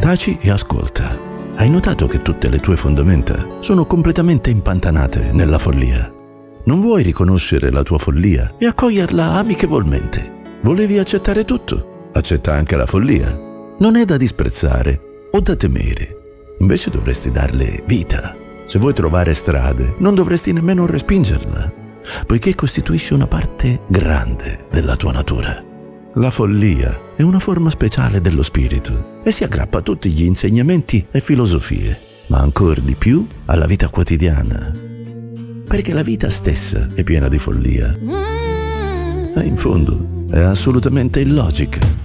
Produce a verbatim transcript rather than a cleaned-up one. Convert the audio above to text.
Taci e ascolta. Hai notato che tutte le tue fondamenta sono completamente impantanate nella follia? Non vuoi riconoscere la tua follia e accoglierla amichevolmente. Volevi accettare tutto. Accetta anche la follia. Non è da disprezzare o da temere. Invece dovresti darle vita. Se vuoi trovare strade, non dovresti nemmeno respingerla, poiché costituisce una parte grande della tua natura. La follia è una forma speciale dello spirito e si aggrappa a tutti gli insegnamenti e filosofie, ma ancor di più alla vita quotidiana, perché la vita stessa è piena di follia e in fondo è assolutamente illogica.